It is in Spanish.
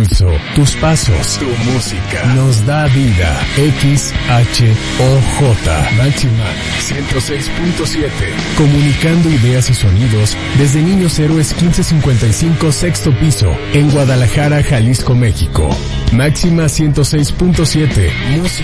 pulso, tus pasos, tu música. Nos da vida. XHOJ. Máxima 106.7. Comunicando ideas y sonidos desde Niños Héroes 1555 sexto piso en Guadalajara, Jalisco, México. Máxima 106.7. Música.